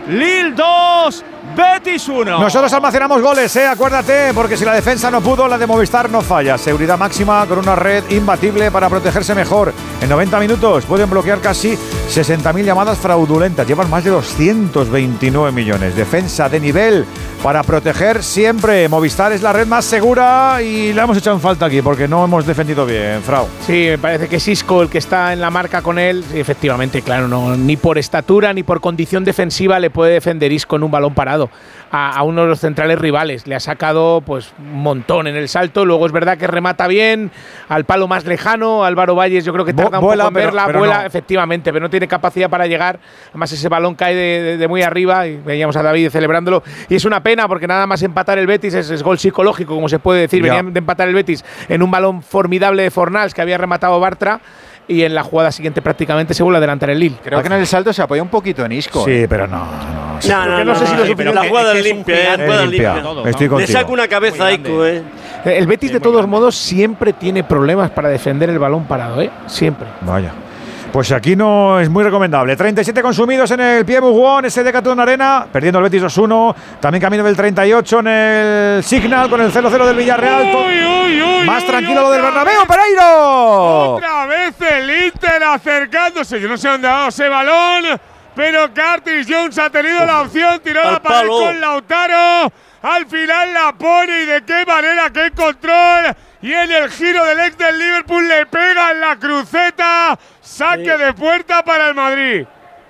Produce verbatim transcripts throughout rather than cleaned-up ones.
Lille dos, Betis uno. Nosotros almacenamos goles, eh, acuérdate, porque si la defensa no pudo, la de Movistar no falla. Seguridad máxima con una red imbatible para protegerse mejor. En noventa minutos pueden bloquear casi sesenta mil llamadas fraudulentas. Llevan más de doscientos veintinueve millones. Defensa de nivel para proteger siempre. Movistar es la red más segura y la hemos echado en falta aquí porque no hemos defendido bien, Frau. Sí, me parece que es Isco el que está en la marca con él. Sí, efectivamente, claro, no, ni por estatura ni por condición defensiva le puede defender Isco en un balón parado a, a uno de los centrales rivales. Le ha sacado pues un montón en el salto. Luego es verdad que remata bien al palo más lejano. Álvaro Valles yo creo que tarda un vuela, poco en verla. pero, pero vuela, no. efectivamente, pero no tiene capacidad para llegar. Además ese balón cae de, de, de muy arriba y veíamos a David celebrándolo. Y es una pena porque nada más empatar el Betis es, es gol psicológico, como se puede decir. Ya. Venían de empatar el Betis en un balón formidable de Fornals que había rematado Bartra. Y en la jugada siguiente prácticamente se vuelve a adelantar el Lille. Creo que en el salto se apoya un poquito en Isco. Sí, ¿eh? pero no. No, sí, No, no, no, no sé si lo sí, pero la suficiente. jugada Es es que es un limpia, gigante. eh, jugada es limpia. limpia. Todo, Estoy ¿no? Le contigo. saca una cabeza a Isco, eh. El Betis, de todos modos, siempre tiene problemas para defender el balón parado, ¿eh? Siempre. Vaya. Pues aquí no es muy recomendable. treinta y siete consumidos en el Pierre Bourgoin, ese Decathlon Arena, perdiendo el Betis dos uno. También camino del treinta y ocho en el Signal con el cero cero del Villarreal. Uy, uy, uy, Más uy, tranquilo lo del otra Bernabéu, vez. Pereiro. Otra vez el Inter acercándose. Yo no sé dónde ha dado ese balón, pero Curtis Jones ha tenido la opción, tiró al la pared palo. con Lautaro. Al final la pone y de qué manera, qué control. Y en el giro del ex del Liverpool le pega en la cruceta. Saque Sí. de puerta para el Madrid.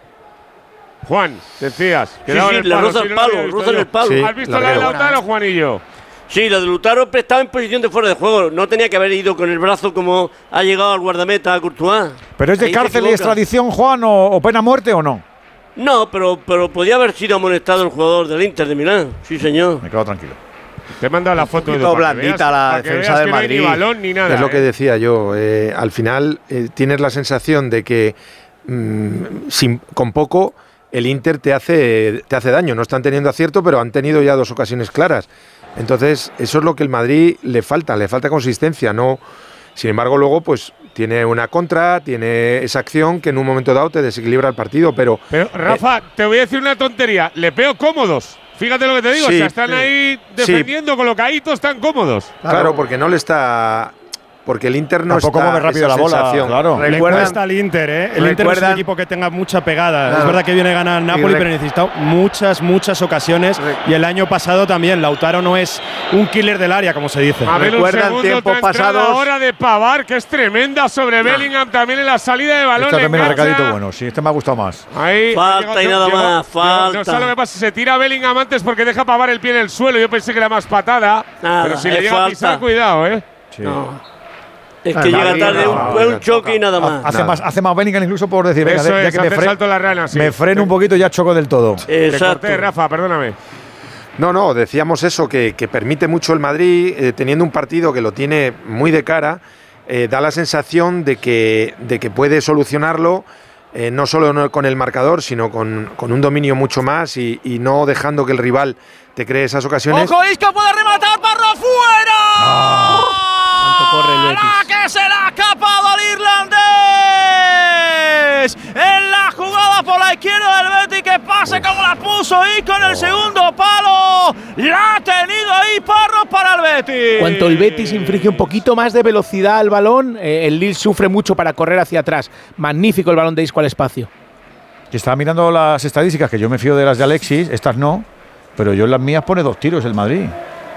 Juan, decías. Sí, que daba sí, en el le palo, roza si el no lo palo, había visto roza en yo. el palo. Sí. ¿Has visto la de larguero. Lautaro, Juanillo? Sí, la de Lautaro estaba en posición de fuera de juego. No tenía que haber ido con el brazo como ha llegado al guardameta a Courtois. ¿Pero es de Ahí se cárcel y equivoca. extradición, Juan, o, o pena muerte o no? No, pero, pero podía haber sido amonestado el jugador del Inter de Milán. Sí, señor. Me quedo tranquilo. Te he mandado la foto de poquito para que blandita veas- la para que defensa veas del que no hay Madrid. ni balón ni nada. Es lo que ¿eh? decía yo. Eh, al final eh, tienes la sensación de que mm, sin, con poco el Inter te hace, te hace daño. No están teniendo acierto, pero han tenido ya dos ocasiones claras. Entonces, eso es lo que el Madrid le falta, le falta consistencia. No, sin embargo, luego pues tiene una contra, tiene esa acción que en un momento dado te desequilibra el partido, pero… Pero, Rafa, te voy a decir una tontería. Le veo cómodos. Fíjate lo que te digo. Sí, o sea, están sí. ahí Sí. defendiendo colocaditos, están cómodos. Claro, porque no le está… Porque el Inter no Tampoco está… mueve rápido esa la bola, sensación. claro. Le Recuerdan- cuesta al Inter, ¿eh? El Inter no es un recuerdan- equipo que tenga mucha pegada. Claro. Es verdad que viene a ganar el Napoli, rec- pero necesita muchas, muchas ocasiones. Rec- Y el año pasado también, Lautaro no es un killer del área, como se dice. A ver, un Recuerdan segundo, tiempos otra entrada pasados. ahora de Pavar, que es tremenda sobre Bellingham también en la salida de balón. Este también es engancha. recadito bueno. Sí, este me ha gustado más. Ahí, Falta ha y llegado- nada llegó- más, llegó- falta. No sabes lo que pasa, se tira Bellingham antes porque deja Pavar el pie en el suelo. Yo pensé que era más patada. Nada, pero si le es llega a falta. pisar, cuidado, ¿eh? Sí. No. Es Ah, que llega Madrid, tarde, no, un, no, un no, choque y nada más. Hace Nada. más, hace más Bellingham incluso por decir, venga, Eso ya es, que me, hacer fre- salto a la rana, sí. me freno un poquito y ya choco del todo. Te Exacto. corté, Rafa, perdóname. No, no, decíamos eso, que, que permite mucho el Madrid, eh, teniendo un partido que lo tiene muy de cara, eh, da la sensación de que, de que puede solucionarlo, eh, no solo no con el marcador, sino con, con un dominio mucho más y, y no dejando que el rival te cree esas ocasiones. ¡Ojo, Isco puede rematar! ¡Parro fuera! ¿Cuánto corre el Betis? ¡La que se la ha escapado al irlandés! En la jugada por la izquierda del Betis, que pase como la puso Isco en el segundo palo. La ha tenido ahí Parro para el Betis. Cuanto el Betis inflige un poquito más de velocidad al balón, eh, el Lille sufre mucho para correr hacia atrás. Magnífico el balón de Isco al espacio. Que estaba mirando las estadísticas, que yo me fío de las de Alexis, estas no, pero yo en las mías pone dos tiros el Madrid.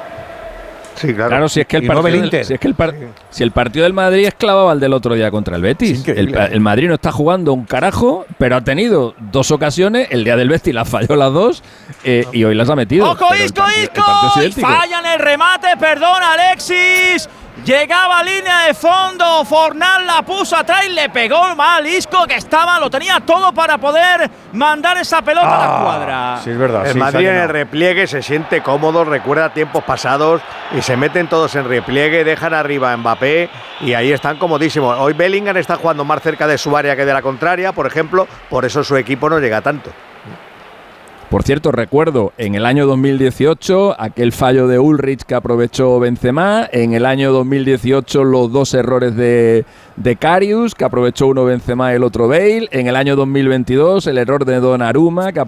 Sí, claro. Claro, si es que el Y nueve partido, el del, Inter. si es que el, par- si el partido del Madrid es clavado al del otro día contra el Betis. Es increíble. El, pa- el Madrid no está jugando un carajo, pero ha tenido dos ocasiones. El día del Betis las falló las dos eh, y hoy las ha metido. ¡Ojo, Pero el Isco, partido- el Isco! partido es Y idéntico. fallan el remate, perdón, Alexis. Llegaba a línea de fondo, Fornal la puso atrás y le pegó mal Isco, que estaba, lo tenía todo para poder mandar esa pelota a la cuadra. Sí, es verdad. El sí, Madrid se ha en el llenado. repliegue se siente cómodo, recuerda tiempos pasados y se meten todos en repliegue, dejan arriba a Mbappé y ahí están comodísimos. Hoy Bellingham está jugando más cerca de su área que de la contraria, por ejemplo, por eso su equipo no llega tanto. Por cierto, recuerdo en el año dos mil dieciocho aquel fallo de Ulrich que aprovechó Benzema, en el año dos mil dieciocho los dos errores de, de Karius, que aprovechó uno Benzema y el otro Bale, en el año dos mil veintidós el error de Donnarumma, que